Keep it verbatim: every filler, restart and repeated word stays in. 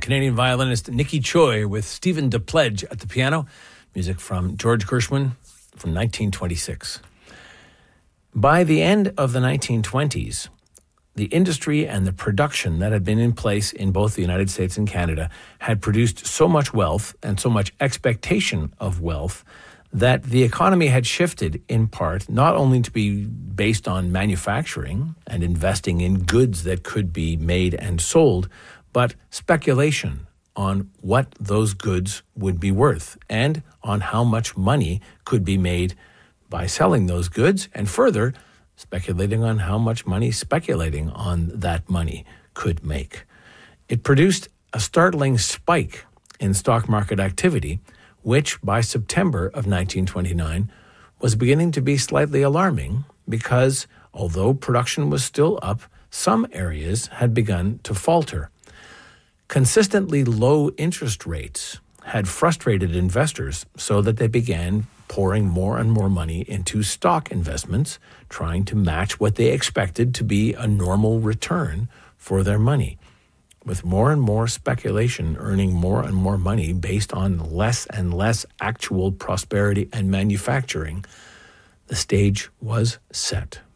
Canadian violinist Nikki Choi with Stephen DePledge at the piano. Music from George Gershwin from nineteen twenty-six. By the end of the nineteen twenties, the industry and the production that had been in place in both the United States and Canada had produced so much wealth and so much expectation of wealth that the economy had shifted in part not only to be based on manufacturing and investing in goods that could be made and sold, but speculation on what those goods would be worth and on how much money could be made by selling those goods, and further, speculating on how much money speculating on that money could make. It produced a startling spike in stock market activity, which by September of nineteen twenty-nine was beginning to be slightly alarming because although production was still up, some areas had begun to falter. Consistently low interest rates had frustrated investors so that they began pouring more and more money into stock investments, trying to match what they expected to be a normal return for their money. With more and more speculation earning more and more money based on less and less actual prosperity and manufacturing, the stage was set.